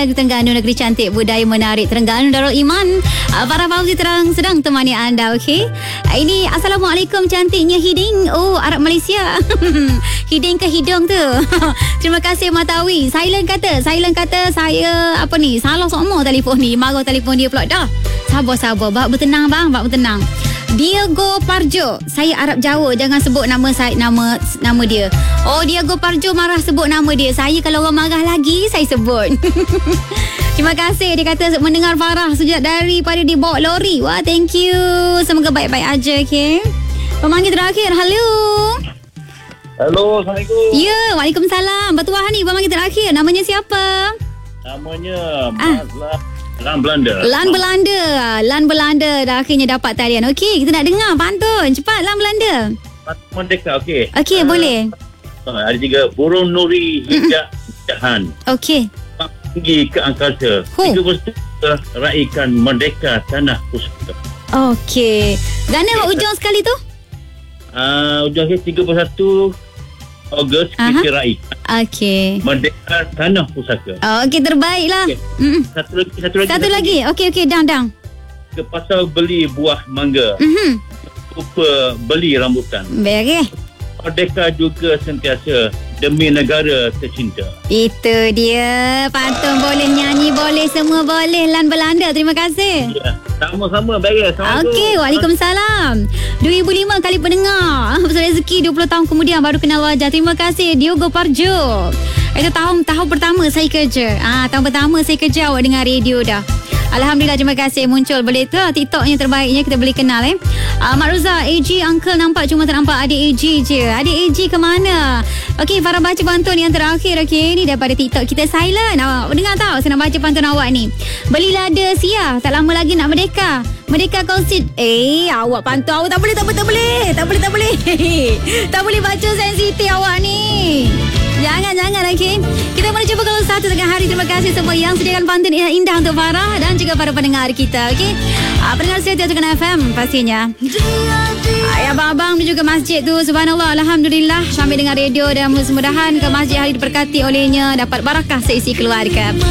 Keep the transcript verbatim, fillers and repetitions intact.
Terengganu negeri cantik, budaya menarik Terengganu Darul Iman. uh, Farah Fauzi terang sedang temani anda. Okey, uh, ini Assalamualaikum cantiknya Hiding. Oh, Arab Malaysia. Hiding ke hidung tu. Terima kasih Matawi. Silent kata Silent kata saya apa ni, salah semua telefon ni. Marah telefon dia pula dah. Sabar-sabar, bak bertenang bang, bak bertenang. Diego Parjo, saya Arab Jawa, jangan sebut nama saya, nama nama dia. Oh, Diego Parjo marah sebut nama dia. Saya kalau orang marah lagi, saya sebut. Terima kasih. Dia kata mendengar Farah sejak daripada dibawa lori. Wah, thank you. Semoga baik-baik aja, okey. Pemanggil terakhir, halo. Halo, Assalamualaikum. Ya, Waalaikumsalam. Bertuah ni pemanggil terakhir. Namanya siapa? Namanya Ah. Lan Belanda. Lan Belanda. Lan Belanda dah akhirnya dapat talian. Okey, kita nak dengar pantun. Cepat Lan Belanda. Merdeka, okey. Okey, uh, boleh. Uh, ada tiga. Burung nuri hijab jahan. Okey. Tinggi ke angkasa. Huh. Tiga peristiwa raikan merdeka tanah pusaka. Okey. Gana okay, ujung sekali tu? Uh, ujung ke tiga puluh satu Ogos kita raih. Okey. Merdeka tanah pusaka. Oh, okey, terbaiklah. Okay. Mm-mm. Satu lagi, satu lagi. Satu lagi. Okey, okey, dang dang. Ke pasal beli buah mangga. Mhm. Lupa beli rambutan. Baik. Merdeka juga sentiasa demi negara tercinta. Itu dia. Pantun boleh, nyanyi boleh, semua boleh. Lan Belanda, terima kasih. Ya, sama-sama. Baik. Okey, Waalaikumsalam. dua ribu lima kali pendengar. Besar rezeki dua puluh tahun kemudian baru kenal wajah. Terima kasih Diego Parjo. Itu tahun tahun pertama saya kerja. Ah, tahun pertama saya kerja awak dengar radio dah. Alhamdulillah, terima kasih muncul. Boleh tu TikToknya terbaiknya kita boleh kenal eh. Uh, Mak Ruza, A G uncle nampak cuma tak nampak adik A G je. Adik A G ke mana? Okey, Farah baca pantun yang terakhir. Okey, ni daripada TikTok kita silent. Awak dengar tak? Saya nak baca pantun awak ni. Belilah ada sia, tak lama lagi nak merdeka. Merdeka kau sit. Eh, awak pantun awak tak boleh, tak boleh, tak boleh. Tak boleh, tak boleh. Tak boleh baca sensitif awak ni. Jangan, jangan, okey. Kita boleh jumpa kalau satu tengah hari. Terima kasih semua yang sediakan pantun yang indah untuk Farah dan juga para pendengar kita, okey. Uh, pendengar setia dengan F M pastinya. Uh, abang-abang dan juga masjid tu, subhanallah, alhamdulillah. Sambil dengar radio dan mudah-mudahan ke masjid hari diberkati olehnya, dapat barakah seisi keluarga.